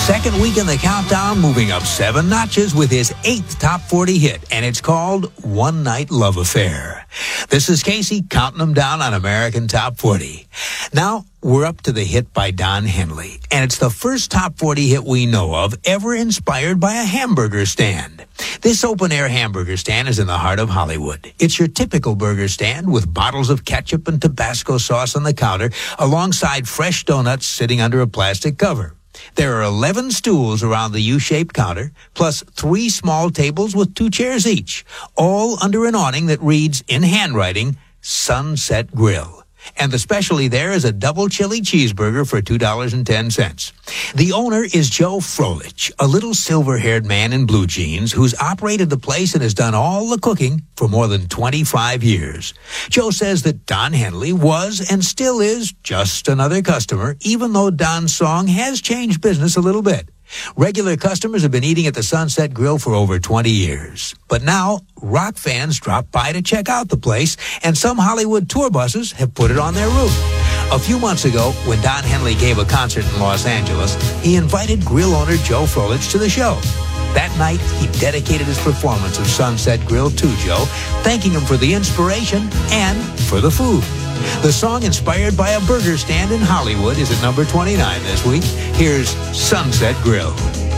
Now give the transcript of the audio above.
second week in the countdown, moving up 7 notches with his 8th top 40 hit, and it's called One Night Love Affair. This is Casey counting them down on American Top 40. Now, we're up to the hit by Don Henley, and it's the first top 40 hit we know of ever inspired by a hamburger stand. This open-air hamburger stand is in the heart of Hollywood. It's your typical burger stand with bottles of ketchup and Tabasco sauce on the counter, alongside fresh donuts sitting under a plastic cover. There are 11 stools around the U-shaped counter, plus 3 small tables with 2 chairs each, all under an awning that reads, in handwriting, Sunset Grill. And the specialty there is a double chili cheeseburger for $2.10. The owner is Joe Frolich, a little silver-haired man in blue jeans who's operated the place and has done all the cooking for more than 25 years. Joe says that Don Henley was and still is just another customer, even though Don's song has changed business a little bit. Regular customers have been eating at the Sunset Grill for over 20 years. But now, rock fans drop by to check out the place, and some Hollywood tour buses have put it on their route. A few months ago, when Don Henley gave a concert in Los Angeles, he invited grill owner Joe Frolich to the show. That night, he dedicated his performance of Sunset Grill to Joe, thanking him for the inspiration and for the food. The song, inspired by a burger stand in Hollywood, is at number 29 this week. Here's Sunset Grill.